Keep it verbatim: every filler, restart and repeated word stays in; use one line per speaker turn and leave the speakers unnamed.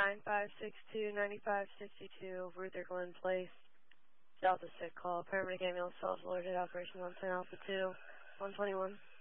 nine five six two, nine five six two, Ruther Glen Place, Delta six call, paramedic ambulance self-alerted, operation one ten Alpha two, one twenty-one.